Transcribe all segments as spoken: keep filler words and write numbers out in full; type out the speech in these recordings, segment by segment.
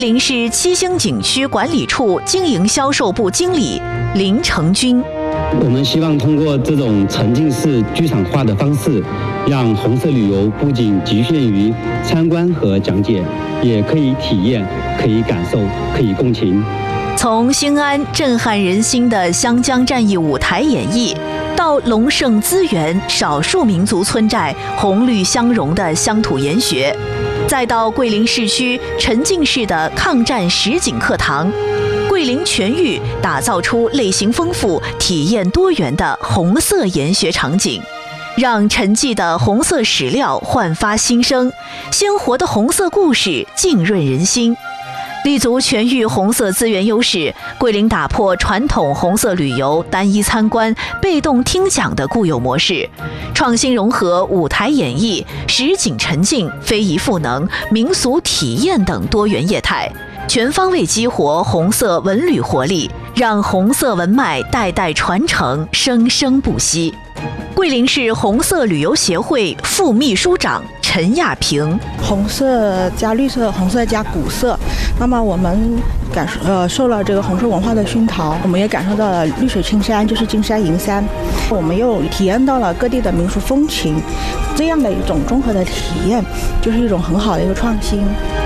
林市七星景区管理处经营销售部经理林成军。 我们希望通过这种沉浸式剧场化的方式，让红色旅游不仅局限于参观和讲解，也可以体验、可以感受、可以共情。 从兴安震撼人心的湘江战役舞台演绎，到隆盛资源少数民族村寨红绿相融的乡土研学，再到桂林市区沉浸式的抗战实景课堂，桂林全域打造出类型丰富、体验多元的红色研学场景，让沉寂的红色史料焕发新生，鲜活的红色故事浸润人心。立足全域红色资源优势，桂林打破传统红色旅游单一参观、被动听讲的固有模式，创新融合舞台演绎、实景沉浸、非遗赋能、民俗体验等多元业态，全方位激活红色文旅活力，让红色文脉代代传承，生生不息。桂林市红色旅游协会副秘书长陈亚平： 红色加绿色，红色加古色。那么我们感受呃受了这个红色文化的熏陶，我们也感受到了绿水青山就是金山银山，我们又体验到了各地的民俗风情，这样的一种综合的体验，就是一种很好的一个创新。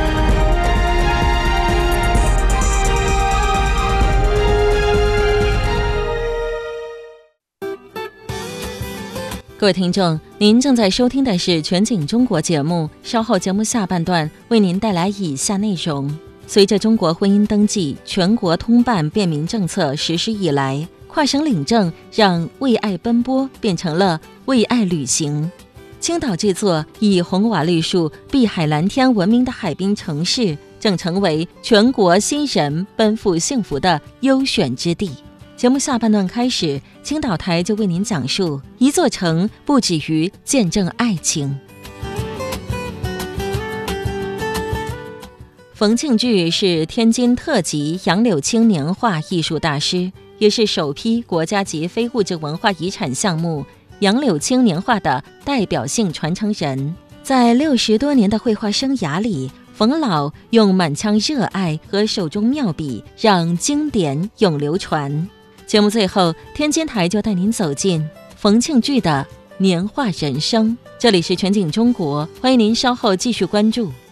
各位听众，您正在收听的是全景中国节目，稍后节目下半段为您带来以下内容。随着中国婚姻登记全国通办便民政策实施以来，跨省领证让为爱奔波变成了为爱旅行。青岛这座以红瓦绿树、碧海蓝天闻名的海滨城市，正成为全国新人奔赴幸福的优选之地。节目下半段开始，青岛台就为您讲述一座城不止于见证爱情。冯庆聚是天津特级杨柳青年画艺术大师，也是首批国家级非物质文化遗产项目杨柳青年画的代表性传承人。在六十多年的绘画生涯里，冯老用满腔热爱和手中妙笔，让经典永流传。节目最后，天津台就带您走进冯庆聚的年画人生。这里是全景中国，欢迎您稍后继续关注。